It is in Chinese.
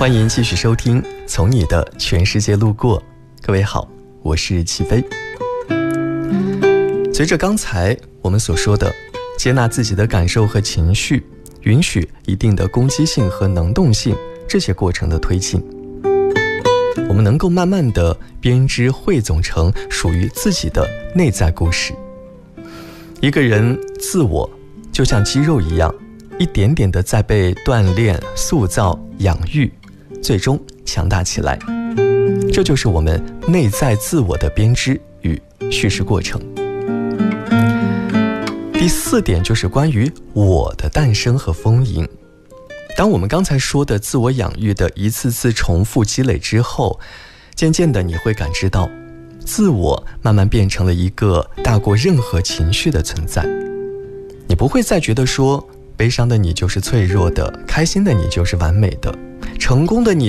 欢迎继续收听《从你的全世界路过》。各位好，我是齐飞。随着刚才我们所说的接纳自己的感受和情绪，允许一定的攻击性和能动性这些过程的推进，我们能够慢慢地编织汇总成属于自己的内在故事。一个人自我就像肌肉一样，一点点地在被锻炼、塑造、养育，最终强大起来。这就是我们内在自我的编织与叙事过程。第4点就是关于我的诞生和丰盈。当我们刚才说的自我养育的一次次重复积累之后，渐渐的你会感知到自我慢慢变成了一个大过任何情绪的存在。你不会再觉得说悲伤的你就是脆弱的，开心的你就是完美的，成功的你